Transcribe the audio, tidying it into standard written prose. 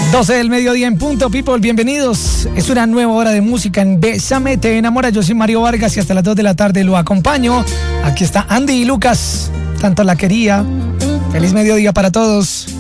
12 del mediodía en punto, people, bienvenidos. Es una nueva hora de música en Bésame, te enamora. Yo soy Mario Vargas y hasta las 2 de la tarde lo acompaño. Aquí está Andy y Lucas, tanto la quería. Feliz mediodía para todos.